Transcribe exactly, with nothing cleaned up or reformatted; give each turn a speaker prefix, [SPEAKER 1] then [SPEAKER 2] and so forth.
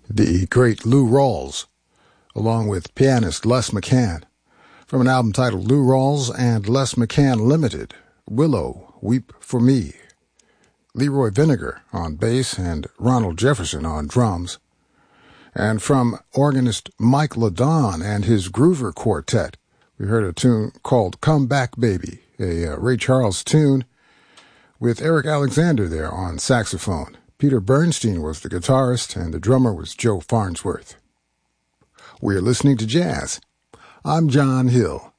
[SPEAKER 1] the great Lou Rawls, along with pianist Les McCann, from an album titled Lou Rawls and Les McCann Limited, Willow, Weep for Me. Leroy Vinegar on bass and Ronald Jefferson on drums. And from organist Mike LaDon and his Groover Quartet, we heard a tune called Come Back Baby, a uh, Ray Charles tune with Eric Alexander there on saxophone. Peter Bernstein was the guitarist and the drummer was Joe Farnsworth. We're listening to jazz. I'm John Hill.